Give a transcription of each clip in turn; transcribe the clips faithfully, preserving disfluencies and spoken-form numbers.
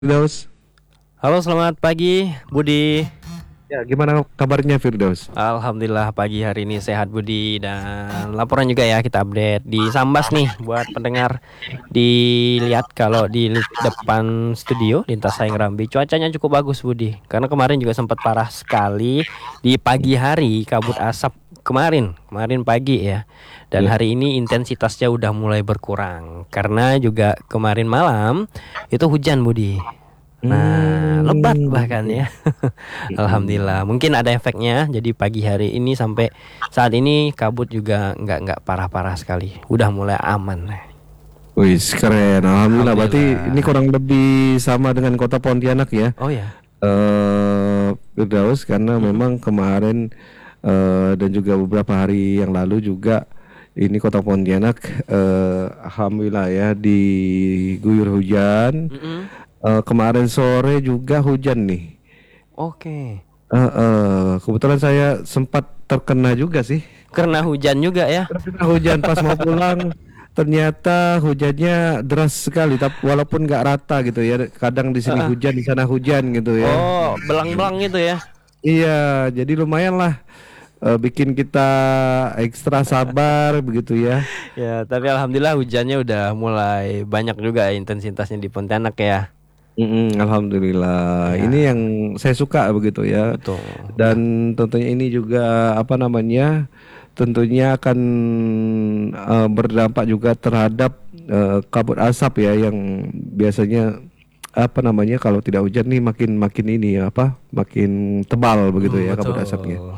Firdaus. Halo, selamat pagi, Budi. Ya, gimana kabarnya Firdaus? Alhamdulillah pagi hari ini sehat, Budi. Dan laporan juga ya kita update di Sambas nih buat pendengar. Dilihat kalau di li- depan studio Lintas Sayang Rambi cuacanya cukup bagus, Budi. Karena kemarin juga sempat parah sekali di pagi hari, kabut asap kemarin, kemarin pagi ya. Dan Ya. hari ini intensitasnya udah mulai berkurang karena juga kemarin malam itu hujan, Budi. Nah, lebat Hmm. bahkan ya. Mm-mm. Alhamdulillah. Mungkin ada efeknya. Jadi pagi hari ini sampai saat ini kabut juga nggak nggak parah-parah sekali. Udah mulai aman. Wih, keren. Alhamdulillah. Berarti ini Alhamdulillah. kurang lebih sama dengan kota Pontianak ya, Oh ya. eh Firdaus, karena Mm-mm. memang kemarin eh, dan juga beberapa hari yang lalu juga ini kota Pontianak, eh, alhamdulillah ya, diguyur hujan. Mm-mm. Eh, kemarin sore juga hujan nih. Oke. Eh, eh, kebetulan saya sempat terkena juga sih. Karena hujan juga ya. Terkena hujan pas mau pulang, ternyata hujannya deras sekali. Tapi walaupun nggak rata gitu ya, kadang di sini Heeh. hujan, di sana hujan gitu ya. Oh, belang-belang gitu ya. Iya, jadi lumayan lah, eh, bikin kita ekstra sabar begitu ya. Ya, tapi alhamdulillah hujannya udah mulai banyak juga ya intensitasnya di Pontianak ya. Mm-mm, alhamdulillah. Ini Ya, yang saya suka begitu ya. betul. Dan tentunya ini juga apa namanya? Tentunya akan eh, berdampak juga terhadap eh, kabut asap ya, yang biasanya apa namanya, kalau tidak hujan nih makin makin ini ya, apa? Makin tebal begitu Hmm, ya kabut asapnya. betul.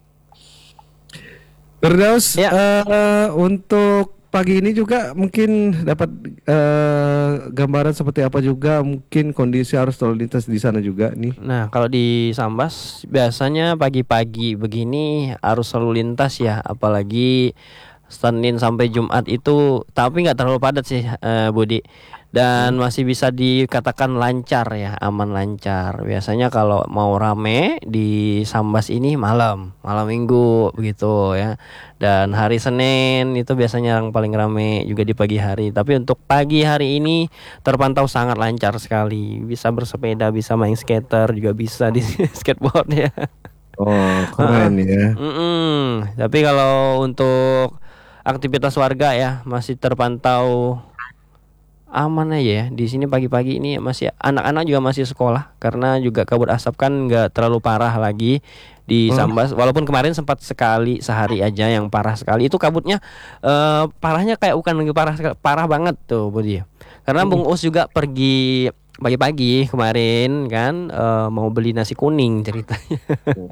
Firdaus, Ya, eh, untuk pagi ini juga mungkin dapat eh, gambaran seperti apa juga mungkin kondisi arus lalu lintas di sana juga nih. nah, kalau di Sambas biasanya pagi-pagi begini arus lalu lintas ya, apalagi Senin sampai Jumat itu, tapi nggak terlalu padat sih, eh, Budi. Dan masih bisa dikatakan lancar ya, aman lancar. Biasanya kalau mau rame di Sambas ini malam, malam Minggu begitu ya. Dan hari Senin itu biasanya yang paling rame juga di pagi hari. Tapi untuk pagi hari ini terpantau sangat lancar sekali. Bisa bersepeda, bisa main skater, juga bisa di skateboard ya. Oh, Heeh. keren ya. Mm-mm. Tapi kalau untuk aktivitas warga ya masih terpantau aman aja ya. Di sini pagi-pagi ini masih anak-anak juga masih sekolah karena juga kabut asap kan nggak terlalu parah lagi di Oh, Sambas. Walaupun kemarin sempat sekali sehari aja yang parah sekali. Itu kabutnya eh, parahnya kayak bukan lagi parah sekali- parah banget tuh Budi. Karena mm, Bung Us juga pergi pagi-pagi kemarin kan, eh, mau beli nasi kuning ceritanya.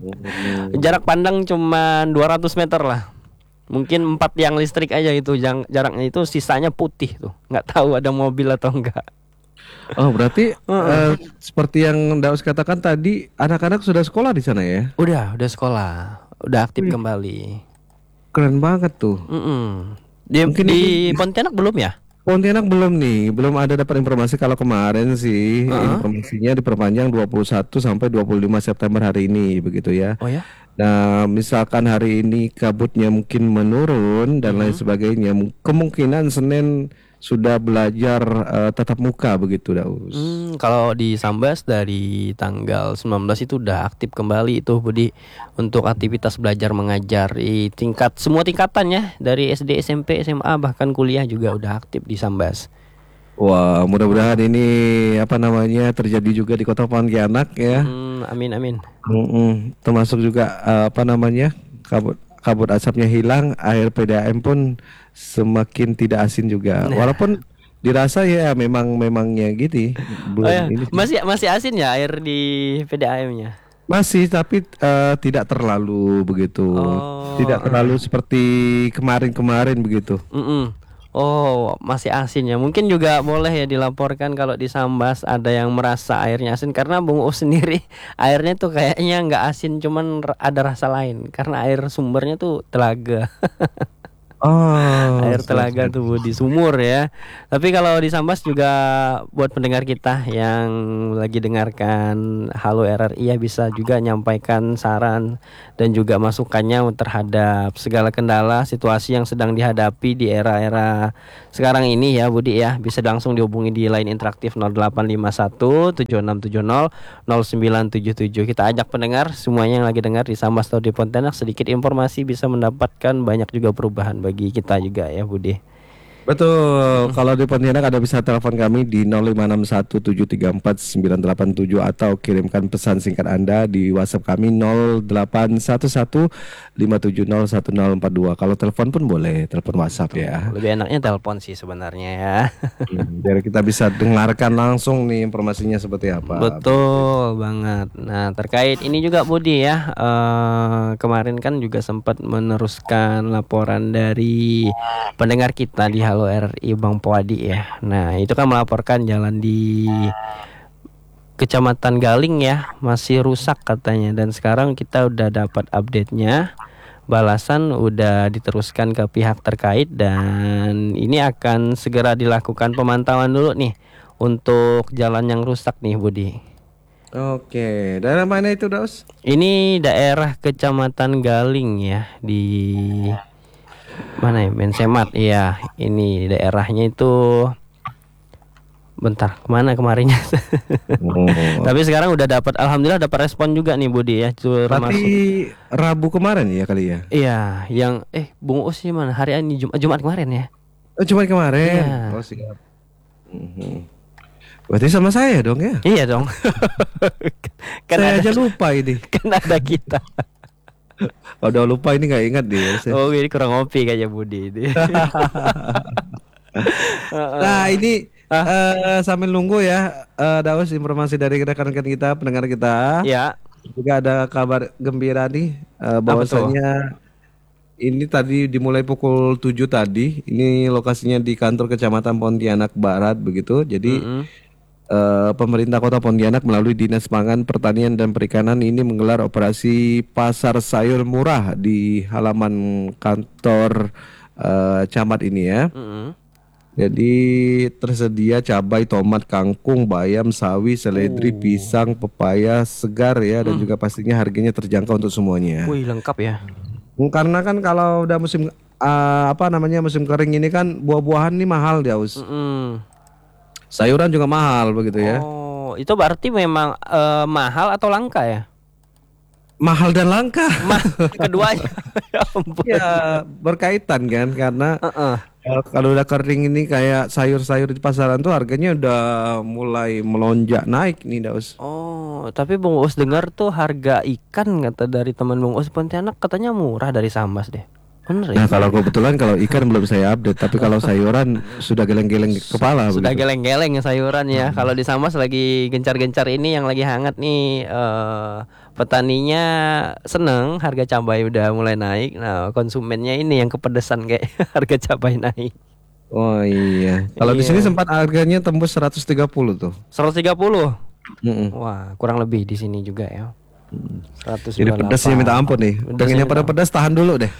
mm. Jarak pandang cuma dua ratus meter lah. Mungkin empat yang listrik aja itu, jang, jaraknya itu sisanya putih tuh. Nggak tahu ada mobil atau enggak. Oh, berarti Heeh. eh, seperti yang Daus katakan tadi, anak-anak sudah sekolah di sana ya? Udah, udah sekolah, udah aktif Wih, kembali. keren banget tuh. Mm-mm. Di, Mungkin di ini Pontianak belum ya? Pontianak belum nih, belum ada dapat informasi. Kalau kemarin sih Heeh. informasinya diperpanjang dua puluh satu sampai dua puluh lima September hari ini begitu ya. Oh ya? Nah, misalkan hari ini kabutnya mungkin menurun dan lain Mm-mm. sebagainya, mu- kemungkinan Senin sudah belajar eh, tatap muka begitu, Daus. Hmm, kalau di Sambas dari tanggal sembilan belas itu udah aktif kembali itu Budi untuk aktivitas belajar mengajar di tingkat semua tingkatan ya, dari S D, S M P, S M A bahkan kuliah juga udah aktif di Sambas. Wah, mudah-mudahan ini apa namanya terjadi juga di Kota Pontianak ya. Mm-mm, amin amin. Mm-mm. Termasuk juga eh, apa namanya kabut kabut asapnya hilang, air P D A M pun semakin tidak asin juga. Nah, Walaupun dirasa ya memang memangnya gitu, oh belum ya, ini sih. masih masih asin ya air di P D A M-nya. Masih, tapi eh, tidak terlalu begitu. Oh, Tidak terlalu eh. seperti kemarin-kemarin begitu. Mm-mm. Oh, masih asin ya. Mungkin juga boleh ya dilaporkan kalau di Sambas ada yang merasa airnya asin karena Bung U sendiri airnya tuh kayaknya nggak asin, cuman r- ada rasa lain karena air sumbernya tuh telaga. Oh, Air siap, telaga siap. tuh Budi, sumur ya. Tapi kalau di Sambas juga buat pendengar kita yang lagi dengarkan Halo R R I ya, bisa juga nyampaikan saran dan juga masukannya terhadap segala kendala situasi yang sedang dihadapi di era-era sekarang ini ya Budi ya. Bisa langsung dihubungi di line interaktif nol delapan lima satu tujuh enam tujuh nol nol sembilan tujuh tujuh. Kita ajak pendengar semuanya yang lagi dengar di Sambas atau di Pontianak, sedikit informasi bisa mendapatkan banyak juga perubahan bagi kita juga ya Budi. Betul, kalau di Pontianak Anda bisa telepon kami di nol lima enam satu tujuh tiga empat sembilan delapan tujuh atau kirimkan pesan singkat Anda di WhatsApp kami nol delapan satu satu lima tujuh nol satu nol empat dua. Kalau telepon pun boleh, telepon WhatsApp ya. Lebih enaknya telepon sih sebenarnya ya. Hmm, biar kita bisa dengarkan langsung nih informasinya seperti apa. Betul banget. Nah, terkait ini juga Budi ya, eh, kemarin kan juga sempat meneruskan laporan dari pendengar kita di Halo R R I Bang Puadi ya. Nah, itu kan melaporkan jalan di Kecamatan Galing ya masih rusak katanya, dan sekarang kita udah dapat update-nya. Balasan udah diteruskan ke pihak terkait dan ini akan segera dilakukan pemantauan dulu nih untuk jalan yang rusak nih Budi. Oke, daerah mana itu, Daus? Ini daerah Kecamatan Galing ya, di mana ya? Mensemat. Iya, ini daerahnya itu, bentar, kemana kemarinnya? Oh. Tapi sekarang udah dapat, alhamdulillah dapat respon juga nih Budi ya. Berarti Termasuk Rabu kemarin ya kali ya? iya, yang eh Bung Us sih mana? Hari ini Jumat, Jumat kemarin ya. Oh, cuma kemarin. Iya. Oh, siap. Mhm. Berarti sama saya dong ya? Iya dong. Kan Saya ada, aja lupa ini. kan ada kita. Kalau udah lupa ini nggak ingat dia. Saya- Oh, ini kurang ngopi kayaknya Budi ini. Nah, ini eh, sambil nunggu ya, eh, Daus, informasi dari rekan-rekan kita, pendengar kita. Ya, Juga ada kabar gembira nih, eh, bahwasanya ini tadi dimulai pukul tujuh tadi. Ini lokasinya di kantor Kecamatan Pontianak Barat begitu. Jadi mm-mm. eh, pemerintah Kota Pontianak melalui Dinas Pangan, Pertanian dan Perikanan ini menggelar operasi pasar sayur murah di halaman kantor eh, camat ini ya. Mm-mm. Jadi tersedia cabai, tomat, kangkung, bayam, sawi, seledri, pisang, pepaya segar ya, dan juga pastinya harganya terjangkau untuk semuanya. Wih, lengkap ya. Hmm, Karena kan kalau udah musim ah, apa namanya musim kering ini kan buah-buahan nih mahal dia, Us. Mm-mm. Sayuran juga mahal begitu ya. Oh, itu berarti memang eh, mahal atau langka ya? Mahal dan langka. Mah, keduanya. Ya ampun. Ya berkaitan kan karena Heeh. eh, kalau udah kering ini kayak sayur-sayur di pasaran tuh harganya udah mulai melonjak naik nih, Daus. Oh, tapi Bung Us dengar tuh harga ikan, kata dari teman Bung Us Pontianak, katanya murah dari Sambas deh. Bener ya? Nah, kalau kebetulan kalau ikan belum saya update, tapi kalau sayuran sudah geleng-geleng kepala Sudah begitu. geleng-geleng ya sayuran ya. Kalau di Sambas lagi gencar-gencar ini yang lagi hangat nih, eh, petaninya seneng harga cabai udah mulai naik. Nah, konsumennya ini yang kepedesan kayak harga cabai naik. Oh iya. Kalau di sini sempat harganya tembus seratus tiga puluh tuh. seratus tiga puluh. Mm-mm. Wah, kurang lebih di sini juga ya. seratus Jadi sembilan puluh delapan. pedasnya minta ampun nih. Pedasnya Pengennya minta pada ampun. pedas tahan dulu deh.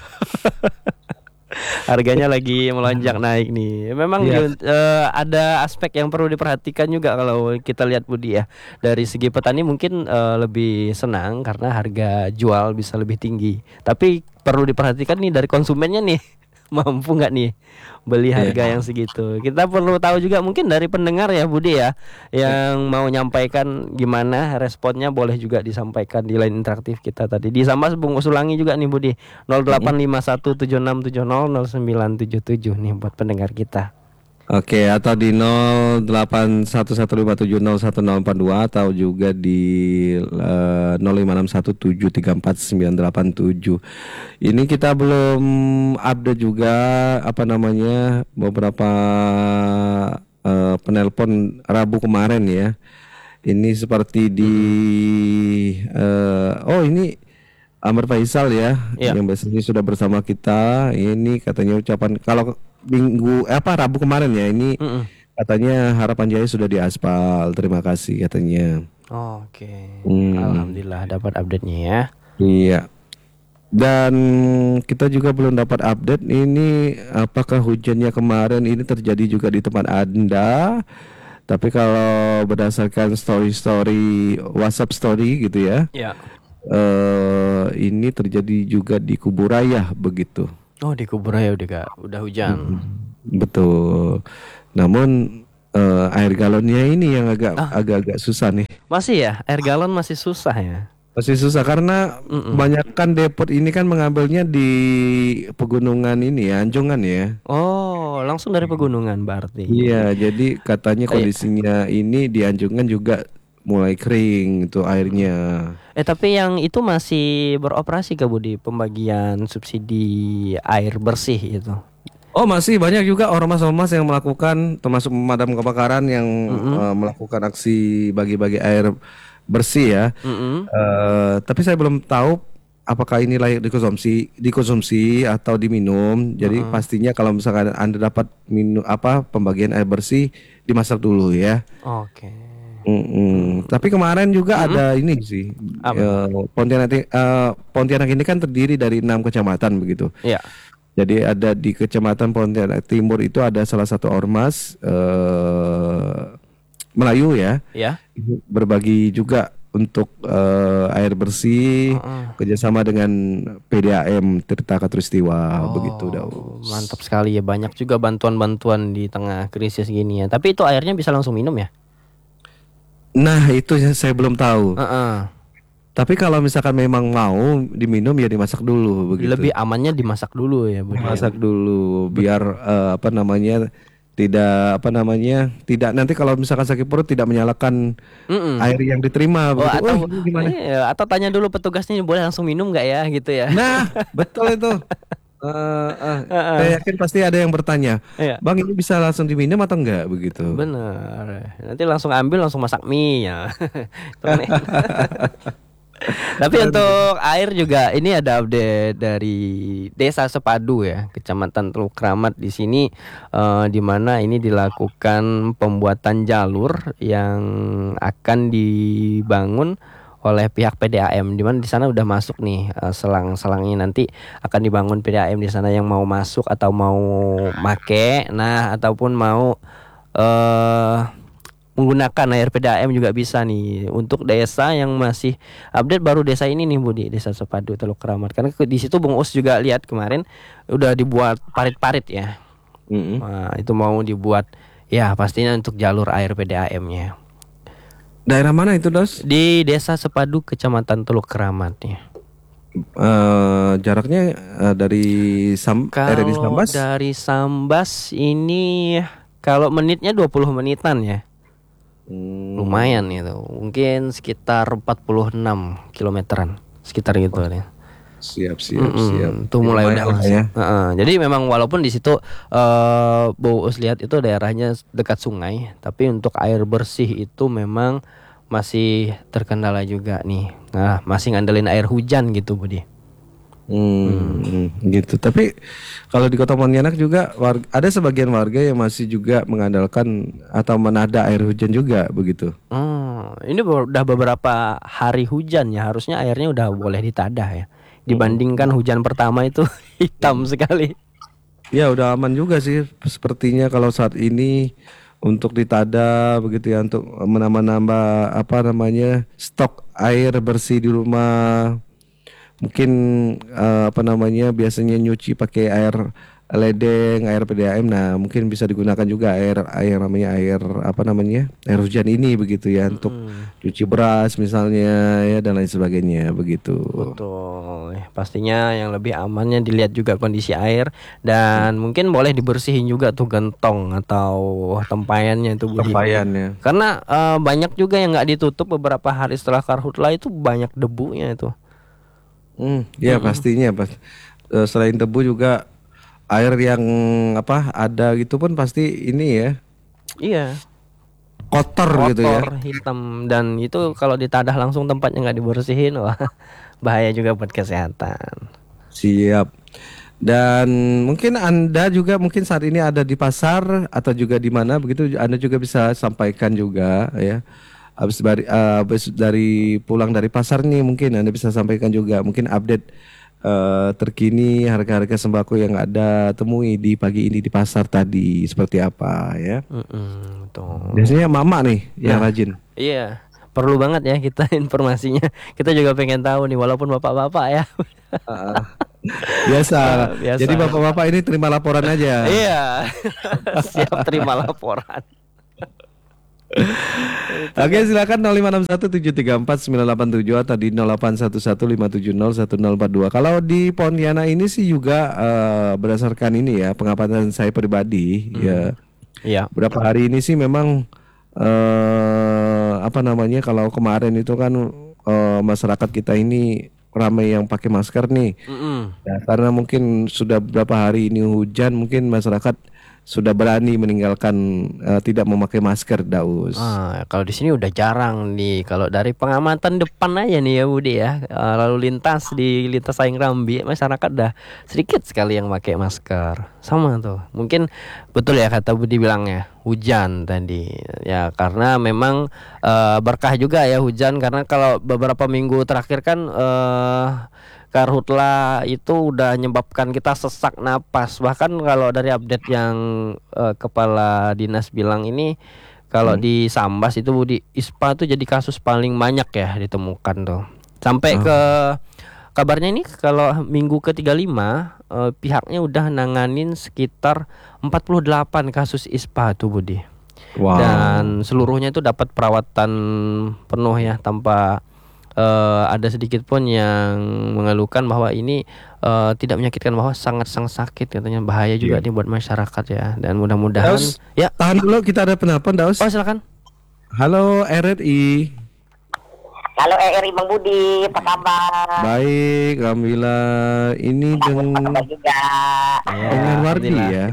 Harganya lagi melonjak naik nih. Memang Iya. di- eh, ada aspek yang perlu diperhatikan juga kalau kita lihat Budi ya. Dari segi petani mungkin eh, lebih senang karena harga jual bisa lebih tinggi. Tapi perlu diperhatikan nih dari konsumennya nih. Mampu nggak nih beli harga yang segitu. Kita perlu tahu juga mungkin dari pendengar ya Budi ya, yang mau nyampaikan gimana responnya, boleh juga disampaikan di line interaktif kita tadi. Di Sambas Bung usulangi juga nih Budi, nol delapan lima satu tujuh enam tujuh nol nol sembilan tujuh tujuh nih buat pendengar kita. Oke, atau di nol delapan satu satu lima tujuh nol satu nol empat dua atau juga di eh, nol lima enam satu tujuh tiga empat sembilan delapan tujuh. Ini kita belum update juga apa namanya beberapa eh, penelpon Rabu kemarin ya. Ini seperti di eh, oh ini Amr Faisal ya, Iya. yang biasanya sudah bersama kita. Ini katanya ucapan kalau minggu eh, apa Rabu kemarin ya, ini Mm-mm. katanya Harapan Jaya sudah diaspal. Terima kasih katanya. Oke, Hmm. alhamdulillah dapat update-nya ya. Iya. Dan kita juga belum dapat update ini apakah hujannya kemarin ini terjadi juga di tempat Anda. Tapi kalau berdasarkan story-story WhatsApp story gitu ya, Ya. eh ini terjadi juga di Kuburaya begitu. Oh, di Kuburaya udah gak, udah hujan. Betul. Namun eh, air galonnya ini yang agak Ah, agak-agak susah nih. masih ya, air galon masih susah ya. Masih susah karena Mm-mm. kebanyakan depot ini kan mengambilnya di pegunungan ini ya, Anjungan ya. Oh, langsung dari pegunungan berarti. Iya, jadi katanya Eh, kondisinya ini di Anjungan juga mulai kering itu airnya. eh tapi yang itu masih beroperasi ke Budi, pembagian subsidi air bersih itu. Oh, masih banyak juga ormas-ormas yang melakukan termasuk pemadam kebakaran yang Mm-mm. eh, melakukan aksi bagi-bagi air bersih ya. Mm-mm. Eh, tapi saya belum tahu apakah ini layak dikonsumsi, dikonsumsi atau diminum. Jadi pastinya kalau misalkan Anda dapat minum apa pembagian air bersih dimasak dulu ya. Oke. Mm-mm. Tapi kemarin juga ada ini sih. Apa tuh? eh, Pontianak eh, Pontianak ini kan terdiri dari enam kecamatan begitu. Iya. Jadi ada di Kecamatan Pontianak Timur itu ada salah satu ormas eh, Melayu ya, Ya. berbagi juga untuk eh, air bersih Heeh. kerjasama dengan P D A M Tirta Katulistiwa begitu Oh, Daus. mantap sekali ya. Banyak juga bantuan-bantuan di tengah krisis gini ya. Tapi itu airnya bisa langsung minum ya? Nah itu yang saya belum tahu. Heeh. Tapi kalau misalkan memang mau diminum ya dimasak dulu begitu. Lebih amannya dimasak dulu ya, Budi. Dimasak dulu biar eh, apa namanya tidak apa namanya tidak nanti kalau misalkan sakit perut tidak menyalakan Mm-mm. air yang diterima Oh, begitu. atau Oh, ini gimana? iya, atau tanya dulu petugasnya boleh langsung minum nggak ya gitu ya. Nah, betul itu. Eh, eh, Heeh. saya yakin pasti ada yang bertanya, Iya. Bang ini bisa langsung diminum atau enggak begitu? Bener. Nanti langsung ambil langsung masak mie ya. Itu kan enak. Tapi untuk air juga ini ada update dari Desa Sepadu ya, Kecamatan Teluk Kramat di sini eh, di mana ini dilakukan pembuatan jalur yang akan dibangun oleh pihak P D A M, di mana di sana udah masuk nih eh, selang-selangnya, nanti akan dibangun P D A M di sana yang mau masuk atau mau make, nah ataupun mau eh menggunakan air P D A M juga bisa nih untuk desa yang masih update baru desa ini nih Budi, Desa Sepadu Teluk Kramat. Karena ke- di situ Bung Us juga lihat kemarin udah dibuat parit-parit ya. Mm-mm. Nah, itu mau dibuat ya pastinya untuk jalur air P D A M-nya. Daerah mana itu, Dos? Di Desa Sepadu Kecamatan Teluk Kramat ya. Eh, jaraknya eh, dari Sam R D Kalau Sambas? dari Sambas ini kalau menitnya dua puluh menitan ya. Hmm, Lumayan itu. Mungkin sekitar empat puluh enam kilometeran sekitar gitu ya. siap siap siap. Mm-mm, Tuh mulai Lumayan udah lah masuk. ya. Heeh. Jadi memang walaupun di situ eh Bu Us lihat itu daerahnya dekat sungai, tapi untuk air bersih itu memang masih terkendala juga nih. Nah, masih ngandelin air hujan gitu, Budi. Hmm, gitu. Tapi kalau di Kota Pontianak juga warga, ada sebagian warga yang masih juga mengandalkan atau menada air hujan juga begitu. Hmm, ini be- udah beberapa hari hujan ya, harusnya airnya udah boleh ditadah ya. Dibandingkan hujan pertama itu hitam sekali. Ya udah aman juga sih sepertinya kalau saat ini untuk ditada begitu ya untuk menambah-nambah apa namanya stok air bersih di rumah. Mungkin eh, apa namanya biasanya nyuci pakai air ledeng, air P D A M. Nah, mungkin bisa digunakan juga air air namanya air apa namanya? Air hujan ini begitu ya untuk cuci beras misalnya ya dan lain sebagainya begitu. Betul. Ya, pastinya yang lebih amannya dilihat juga kondisi air dan mungkin boleh dibersihin juga tuh gentong atau tempayannya itu Budi. Tempayannya. Karena eh, banyak juga yang nggak ditutup beberapa hari setelah karhutla itu banyak debunya itu. Hmm, ya pastinya pas eh, selain debu juga air yang apa ada gitu pun pasti ini ya Iya. kotor, gitu ya. Kotor, hitam dan itu kalau ditadah langsung tempatnya nggak dibersihin, wah bahaya juga buat kesehatan. Siap. Dan mungkin Anda juga mungkin saat ini ada di pasar atau juga di mana begitu Anda juga bisa sampaikan juga ya. Habis dari eh, habis dari pulang dari pasar nih mungkin Anda bisa sampaikan juga mungkin update eh, terkini harga-harga sembako yang ada temui di pagi ini di pasar tadi seperti apa ya. Mm-mm, betul. Biasanya mama nih yang Nah. rajin. Iya, perlu banget ya kita informasinya. Kita juga pengen tahu nih, walaupun bapak-bapak ya. Ah, biasa. Biasa. Jadi bapak-bapak ini terima laporan aja. Iya, siap terima laporan. Oke, silakan nol lima enam satu tujuh tiga empat sembilan delapan tujuh atau di nol delapan satu satu lima tujuh nol satu nol empat dua. Kalau di Pontianak ini sih juga eh, berdasarkan ini ya, pengamatan saya pribadi ya. Iya. Berapa hari ini sih memang eh apa namanya, kalau kemarin itu kan eh, masyarakat kita ini ramai yang pakai masker nih. Mm-mm. Ya, karena mungkin sudah beberapa hari ini hujan, mungkin masyarakat sudah berani meninggalkan eh, tidak memakai masker, Daus. Ah, kalau di sini udah jarang nih. Kalau dari pengamatan depan aja nih ya Budi ya, eh, lalu lintas di lintas Saing Rambi, masyarakat udah sedikit sekali yang pakai masker. Sama tuh. Mungkin betul ya kata Budi bilangnya, hujan tadi. Ya karena memang eh, berkah juga ya hujan, karena kalau beberapa minggu terakhir kan eh karhutla itu udah menyebabkan kita sesak napas. Bahkan kalau dari update yang eh, kepala dinas bilang ini, kalau Hmm. di Sambas itu di ISPA tuh jadi kasus paling banyak ya ditemukan tuh. Sampai Oh. ke kabarnya ini kalau minggu ke tiga puluh lima eh, pihaknya udah nanganin sekitar empat puluh delapan kasus ISPA tuh Budi. Wow. Dan seluruhnya itu dapat perawatan penuh ya, tanpa eh, ada sedikit pun yang mengeluhkan bahwa ini eh, tidak menyakitkan, bahwa sangat-sangat sakit katanya, bahaya juga Iya. nih buat masyarakat ya. Dan mudah-mudahan Daus, ya. tahan dulu, kita ada penelpon, Daus. Oh silakan. Halo R R I. Halo R R I Bang Budi, apa kabar? Baik, alhamdulillah. Ini Apa dengan kabar juga? Ya, dengan Wardi alhamdulillah. ya.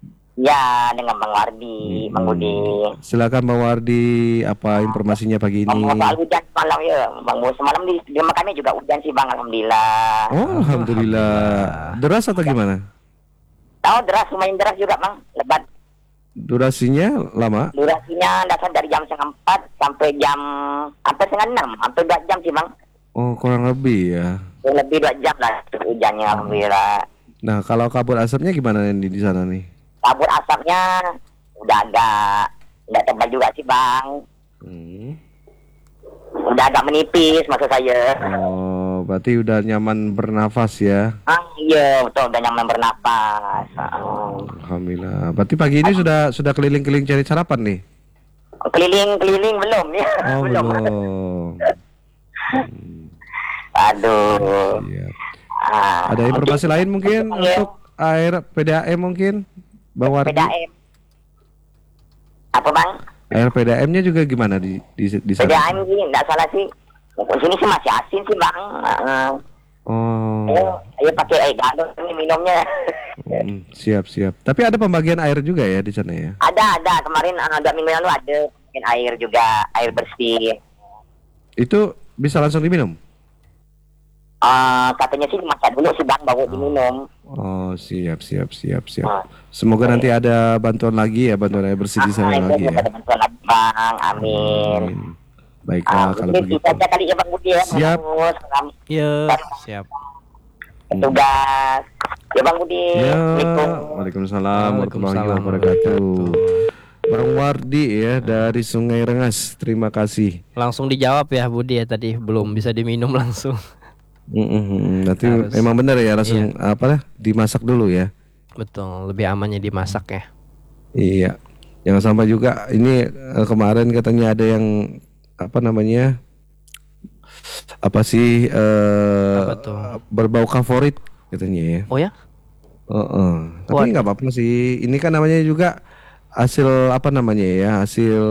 Ya, dengan Bang Wardi, Bang Budi. Silakan Bang Wardi, apa informasinya pagi ini? Ngomong soal hujan semalam ya, Bang Budi. Semalam di, di rumah kami juga hujan sih Bang, Alhamdulillah. Oh, alhamdulillah. Deras atau gimana? Tahu deras, lumayan deras juga Bang, lebat. Durasinya lama? Durasinya dasar dari jam setengah empat sampai jam hampir setengah enam, hampir dua jam sih Bang. Oh, kurang lebih ya. Ya, lebih dua jam lah hujannya, Alhamdulillah. Nah, kalau kabut asapnya gimana di, di sana nih? Kabut asapnya udah agak nggak tebal juga sih Bang. Hmm. Udah agak menipis maksud saya. Oh, berarti udah nyaman bernafas ya. Ah iya betul, udah nyaman bernapas. Ah. Alhamdulillah. Berarti pagi ini sudah sudah keliling-keliling cari sarapan nih. Keliling-keliling belum ya? Oh, belum. belum. Aduh. Iya. Ah, Ada informasi lain mungkin Iya. untuk air P D A M mungkin? Bang Wardi. P D A M. Apa Bang? Air P D A M-nya juga gimana di di, di P D A sana? M sih nggak salah sih. Di sini sih masih asin sih Bang. Ah, Oh. ayo, ayo pakai air galon ini minumnya. Hmm, siap siap. Tapi ada pembagian air juga ya di sana ya? ada ada kemarin ah, dua minggu lalu ada mungkin air juga, air bersih. Itu bisa langsung diminum? Ah, katanya sih masak dulu sih Bang baru diminum. Oh, siap siap siap siap. Ah. Semoga nanti ada bantuan lagi ya, bantuan air bersih di sana Ah, itu lagi ya. ada bantuan lagi, Bang. Amin. Amin. Baiklah Ah, kalau mungkin begitu. itu saja kali ya Bang Budi ya. Siap. Terus, salam Ya, siap. tugas. Ya Bang Budi. Ya, Assalamualaikum. Waalaikumsalam warahmatullahi Waalaikumsalam wabarakatuh. Bang Wardi ya dari Sungai Rengas, terima kasih. Langsung dijawab ya Budi ya, tadi belum bisa diminum langsung. Mm-mm, nanti Harus. emang bener ya langsung apa lah dimasak dulu ya. Betul, lebih amannya dimasak ya. Iya. Jangan sampai juga ini eh, kemarin katanya ada yang apa namanya? Apa sih eh Apa tuh? berbau favorit katanya ya. Oh ya? Heeh. Tapi Waduh. nggak apa-apa sih. Ini kan namanya juga hasil apa namanya ya? Hasil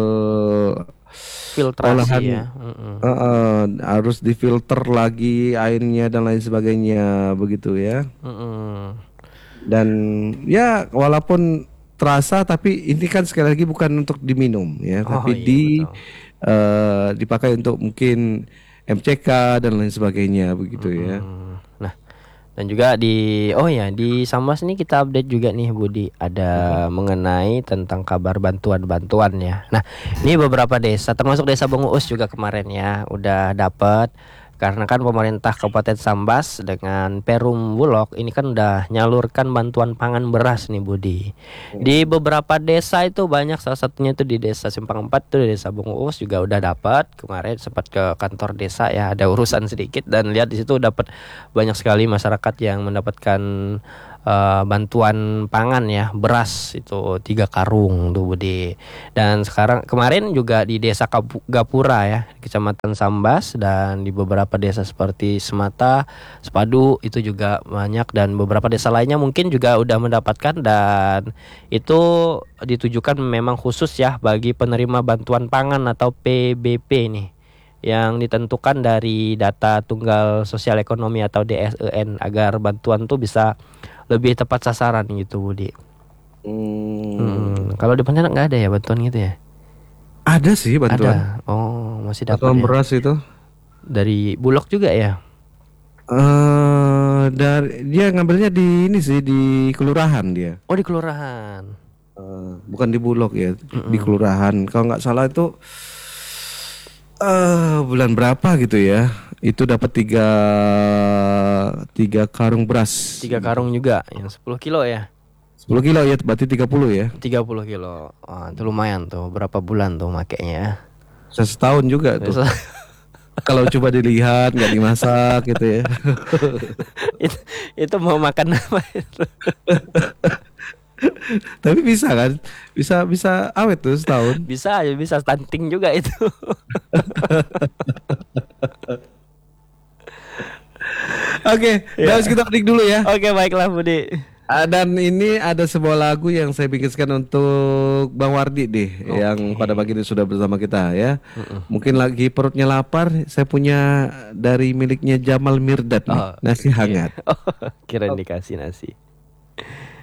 Filtrasi olahan. ya. Mm-mm. Heeh, harus difilter lagi airnya dan lain sebagainya begitu ya. Mm-mm. Dan ya walaupun terasa tapi ini kan sekali lagi bukan untuk diminum ya, Oh, tapi iya, di betul. eh, dipakai untuk mungkin M C K dan lain sebagainya begitu ya. Hmm. Nah, dan juga di oh ya di Sambas nih kita update juga nih Budi, ada mengenai tentang kabar bantuan-bantuan ya. Nah, ini beberapa desa termasuk desa Benguus juga kemarin ya udah dapat Karena kan pemerintah Kabupaten Sambas dengan Perum Bulog ini kan udah nyalurkan bantuan pangan beras nih Budi. Di beberapa desa itu banyak, salah satunya itu di Desa Simpang Empat tuh, di Desa Bungus juga udah dapat. Kemarin sempat ke kantor desa ya, ada urusan sedikit dan lihat di situ dapat banyak sekali masyarakat yang mendapatkan uh, bantuan pangan ya, beras itu tiga karung tuh Budi. Dan sekarang kemarin juga di Desa Kapu- Gapura ya, Kecamatan Sambas, dan di beberapa desa seperti Semata, Sepadu itu juga banyak, dan beberapa desa lainnya mungkin juga udah mendapatkan, dan itu ditujukan memang khusus ya bagi penerima bantuan pangan atau P B P nih, yang ditentukan dari data tunggal sosial ekonomi atau D S E N, agar bantuan tuh bisa lebih tepat sasaran gitu Budi. Hmm. Hmm, kalau di Pontianak nggak ada ya bantuan gitu ya? Ada sih bantuan. Ada. Oh, masih dapat Bantuan ya? beras itu. Dari Bulog juga ya? Eh dari dia ngambilnya di ini sih, di kelurahan dia. Oh, di kelurahan. Eh, bukan di Bulog ya, di kelurahan. Kalau nggak salah itu eh bulan berapa gitu ya? Itu dapat tiga tiga karung beras. Tiga karung juga, yang sepuluh kilo ya? sepuluh kilo ya, berarti tiga puluh ya. tiga puluh kilo. Wah, itu lumayan tuh. Berapa bulan tuh makainya? Bisa setahun juga tuh. Kalau coba dilihat nggak dimasak gitu ya. itu, itu mau makan apa itu? Tapi bisa kan? Bisa bisa awet tuh setahun. Bisa aja, bisa stunting juga itu. Oke, Ya. harus kita break dulu ya. Oke, baiklah Budi. Ah, dan ini ada sebuah lagu yang saya bikinkan untuk Bang Wardi deh, yang pada pagi ini sudah bersama kita ya. Mungkin lagi perutnya lapar, saya punya dari miliknya Jamal Mirdad nih, Oh, nasi hangat. Oh, kirain dikasih nasi.